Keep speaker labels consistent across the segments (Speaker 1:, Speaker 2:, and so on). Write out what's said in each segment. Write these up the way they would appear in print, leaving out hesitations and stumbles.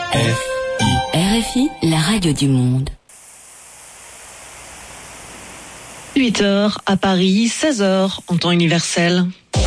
Speaker 1: RFI, la radio du monde.
Speaker 2: 8h à Paris, 16h en temps universel.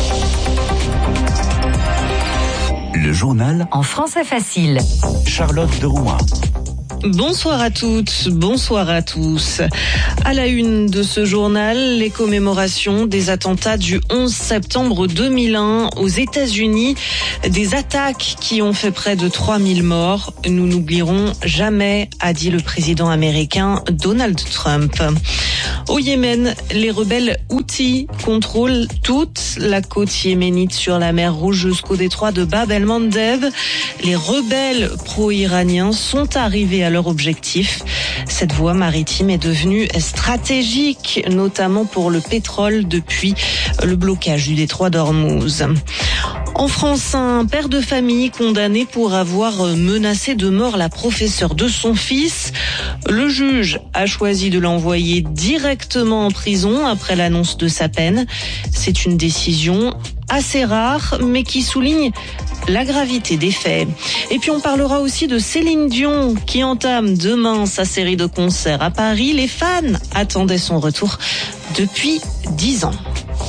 Speaker 3: Le journal
Speaker 4: en français facile.
Speaker 3: Charlotte de Rouen.
Speaker 2: Bonsoir à toutes, bonsoir à tous. À la une de ce journal, les commémorations des attentats du 11 septembre 2001 aux États-Unis, des attaques qui ont fait près de 3000 morts. Nous n'oublierons jamais, a dit le président américain Donald Trump. Au Yémen, les rebelles Houthis contrôlent toute la côte yéménite sur la mer Rouge jusqu'au détroit de Bab el-Mandeb. Les rebelles pro-iraniens sont arrivés à leur objectif. Cette voie maritime est devenue stratégique, notamment pour le pétrole depuis le blocage du détroit d'Ormuz. En France, un père de famille condamné pour avoir menacé de mort la professeure de son fils. Le juge a choisi de l'envoyer directement en prison après l'annonce de sa peine. C'est une décision assez rare, mais qui souligne la gravité des faits. Et puis on parlera aussi de Céline Dion qui entame demain sa série de concerts à Paris. Les fans attendaient son retour depuis 10 ans.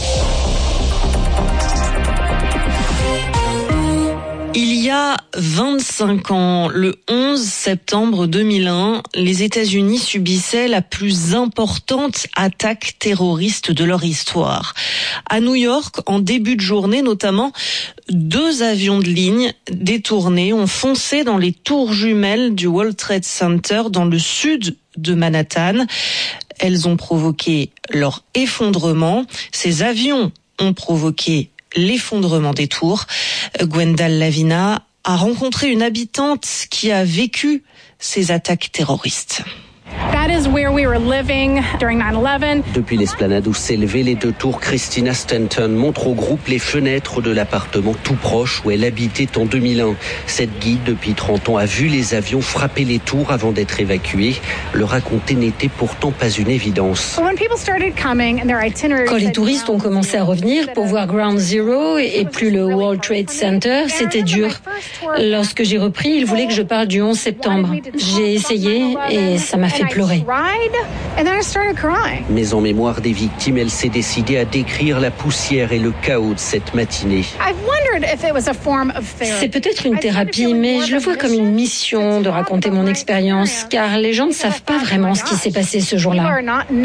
Speaker 2: Il y a 25 ans, le 11 septembre 2001, les États-Unis subissaient la plus importante attaque terroriste de leur histoire. À New York, en début de journée notamment, 2 avions de ligne détournés ont foncé dans les tours jumelles du World Trade Center dans le sud de Manhattan. Elles ont provoqué leur effondrement. Ces avions ont provoqué l'effondrement des tours. Gwendal Lavina a rencontré une habitante qui a vécu ces attaques terroristes.
Speaker 5: Depuis l'esplanade où s'élevaient les 2 tours, Christina Stanton montre au groupe les fenêtres de l'appartement tout proche où elle habitait en 2001. Cette guide, depuis 30 ans, a vu les avions frapper les tours avant d'être évacués. Le raconter n'était pourtant pas une évidence.
Speaker 6: Quand les touristes ont commencé à revenir pour voir Ground Zero et plus le World Trade Center, c'était dur. Lorsque j'ai repris, ils voulaient que je parle du 11 septembre. J'ai essayé et ça m'a fait pleurer.
Speaker 5: Mais en mémoire des victimes, elle s'est décidée à décrire la poussière et le chaos de cette matinée.
Speaker 6: C'est peut-être une thérapie, mais je le vois comme une mission de raconter mon expérience, car les gens ne savent pas vraiment ce qui s'est passé ce jour-là.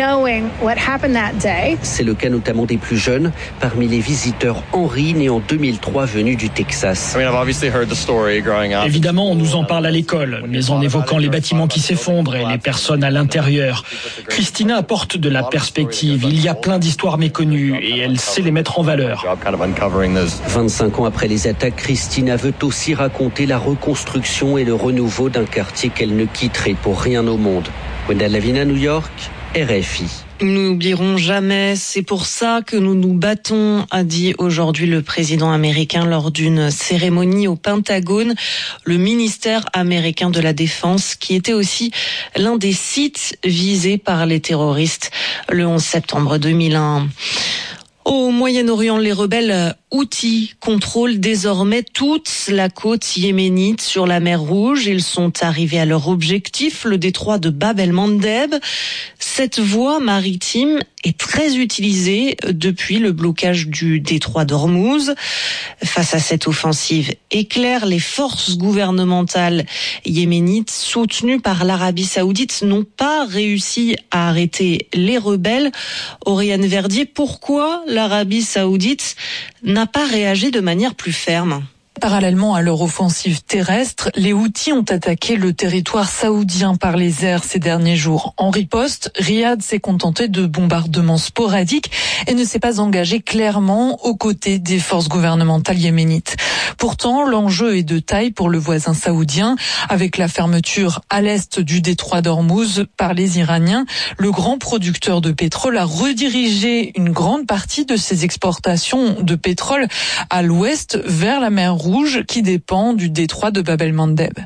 Speaker 5: C'est le cas notamment des plus jeunes, parmi les visiteurs Henry, né en 2003, venu du Texas.
Speaker 7: Évidemment, on nous en parle à l'école, mais en évoquant les bâtiments qui s'effondrent et les personnes à l'intérieur. Christina apporte de la perspective. Il y a plein d'histoires méconnues et elle sait les mettre en valeur.
Speaker 5: 25 ans après les attaques, Christina veut aussi raconter la reconstruction et le renouveau d'un quartier qu'elle ne quitterait pour rien au monde. Gwendal Lavina, New York, RFI.
Speaker 2: Nous n'oublierons jamais, c'est pour ça que nous nous battons, a dit aujourd'hui le président américain lors d'une cérémonie au Pentagone, le ministère américain de la Défense, qui était aussi l'un des sites visés par les terroristes le 11 septembre 2001. Au Moyen-Orient, les rebelles Houthis contrôlent désormais toute la côte yéménite sur la mer Rouge. Ils sont arrivés à leur objectif, le détroit de Bab el-Mandeb. Cette voie maritime est très utilisée depuis le blocage du détroit d'Ormuz. Face à cette offensive éclair, les forces gouvernementales yéménites soutenues par l'Arabie Saoudite n'ont pas réussi à arrêter les rebelles. Oriane Verdier, pourquoi l'Arabie Saoudite n'a pas réagi de manière plus ferme ?
Speaker 8: Parallèlement à leur offensive terrestre, les Houthis ont attaqué le territoire saoudien par les airs ces derniers jours. En riposte, Riyad s'est contenté de bombardements sporadiques et ne s'est pas engagé clairement aux côtés des forces gouvernementales yéménites. Pourtant, l'enjeu est de taille pour le voisin saoudien. Avec la fermeture à l'est du détroit d'Ormuz par les Iraniens, le grand producteur de pétrole a redirigé une grande partie de ses exportations de pétrole à l'ouest vers la mer Rouge qui dépend du détroit de Bab el-Mandeb.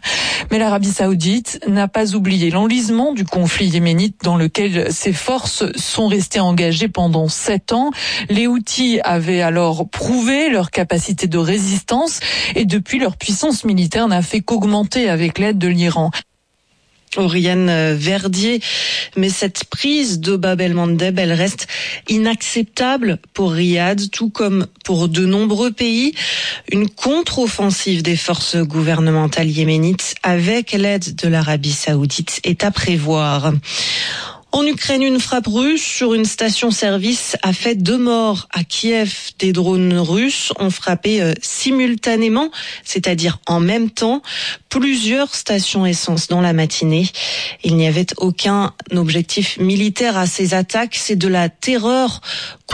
Speaker 8: Mais l'Arabie saoudite n'a pas oublié l'enlisement du conflit yéménite dans lequel ses forces sont restées engagées pendant 7 ans. Les Houthis avaient alors prouvé leur capacité de résistance et depuis leur puissance militaire n'a fait qu'augmenter avec l'aide de l'Iran.
Speaker 2: Oriane Verdier, mais cette prise de Bab el-Mandeb, elle reste inacceptable pour Riyad, tout comme pour de nombreux pays. Une contre-offensive des forces gouvernementales yéménites avec l'aide de l'Arabie saoudite est à prévoir. En Ukraine, une frappe russe sur une station-service a fait 2 morts à Kiev. Des drones russes ont frappé simultanément, c'est-à-dire en même temps, plusieurs stations essence dans la matinée. Il n'y avait aucun objectif militaire à ces attaques, c'est de la terreur